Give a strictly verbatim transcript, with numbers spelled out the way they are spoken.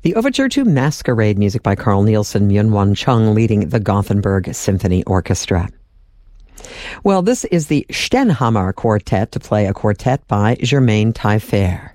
The overture to Masquerade, music by Carl Nielsen, Myung-Whun Chung leading the Gothenburg Symphony Orchestra. Well, this is the Stenhammar Quartet, to play a quartet by Germaine Taillefer.